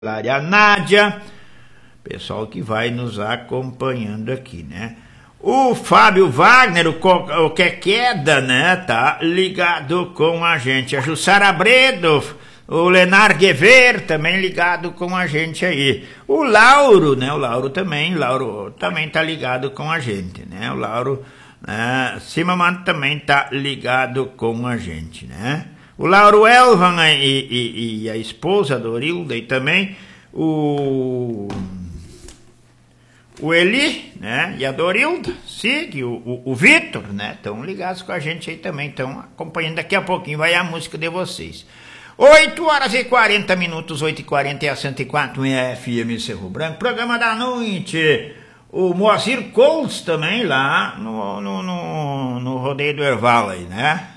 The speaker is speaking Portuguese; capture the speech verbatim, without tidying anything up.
a Nádia, pessoal que vai nos acompanhando aqui, né? O Fábio Wagner, o, o que queda, né? Tá ligado com a gente. A Jussara Bredo, o Lenar Guever também ligado com a gente aí. O Lauro, né? O Lauro também, Lauro também tá ligado com a gente, né? O Lauro, né? Simaman também tá ligado com a gente, né? O Lauro Elvan e, e, e a esposa do Orilda e também o, o Eli, né? E a Dorilda, Sig, o, o, o Vitor, né? Estão ligados com a gente aí também, estão acompanhando. Daqui a pouquinho vai a música de vocês. oito horas e quarenta minutos, oito e quarenta e a cento e quatro em F M Cerro Branco, programa da noite. O Moacir Coles também lá no, no, no, no rodeio do Erval aí, né?